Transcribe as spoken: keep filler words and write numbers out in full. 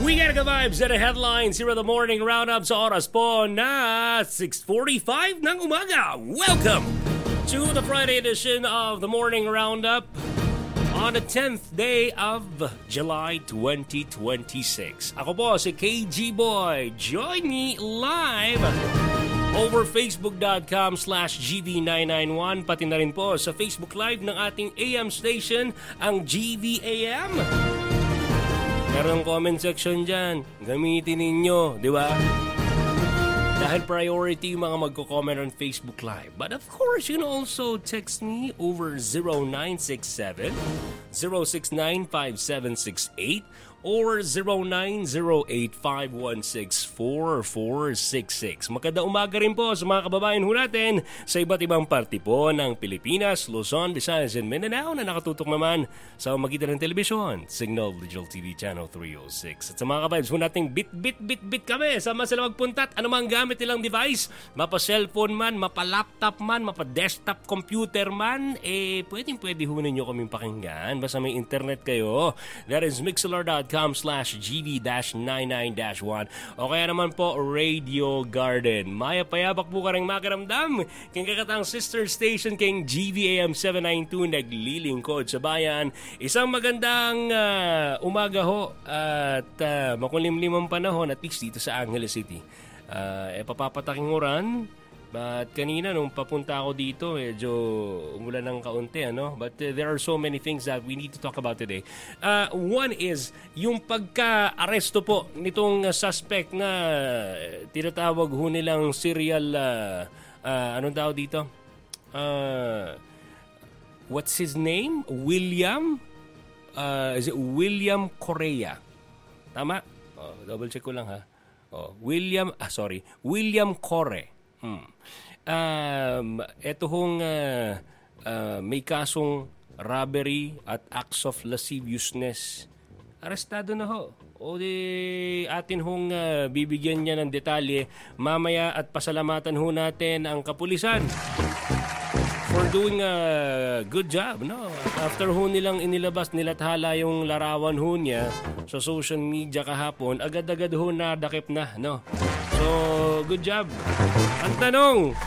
Weekend ka vibes at headlines here at the morning roundup sa oras po na six forty-five ng umaga. Welcome to the Friday edition of the morning roundup on the tenth day of July twenty twenty-six. Ako po si K G Boy. Join me live over facebook.com slash gv991 pati na rin po sa Facebook Live ng ating A M station, ang G V A M. Meron comment section dyan. Gamitin ninyo, di ba? Dahil priority yung mga magko-comment on Facebook Live. But of course, you can also text me over zero nine six seven, zero six nine five seven six eight or zero nine zero eight five one six four four six six. Magandang umaga rin po sa mga kababayan ho natin sa iba't ibang parte po ng Pilipinas, Luzon, Visayas, and Mindanao na nakatutok naman sa magitan ng telebisyon, Signal Digital T V Channel three oh six. At sa mga kabibes ho nating bit bit bit bit kami, sama sila magpuntat, anumang gamit nilang device, mapa cellphone man, mapa laptop man, mapa desktop computer man, eh pwedeng pwede ho ninyo kaming pakinggan basta may internet kayo. That is mixlr.com slash gv-99-1 o kaya naman po Radio Garden. Maya payabak po ka rin makaramdam king kakatang sister station king G V A M seven ninety-two naglilingkod sa bayan. Isang magandang uh, umaga ho at uh, makulimlimang panahon at least dito sa Angeles City. Uh, e papapataking oran. But kanina nung papunta ako dito, medyo umulan ng kaunti, ano? But uh, there are so many things that we need to talk about today. Uh, one is yung pagka-aresto po nitong uh, suspect na uh, tinatawag ho nilang serial, uh, uh, anong tawag dito? Uh, what's his name? William? Uh, is it William Correa? Tama? Oh, double check ko lang ha. Oh, William, ah sorry, William Correa. Hmm. Um, eto hong uh, uh, may kasong robbery at acts of lasciviousness. Arestado na ho. O di atin hong uh, bibigyan niya ng detalye mamaya at pasalamatan ho natin ang kapulisan for doing a good job, no? After ho nilang inilabas, nilathala yung larawan ho niya sa social media kahapon, agad-agad ho nadakip na, no? So, good job. Ang tanong,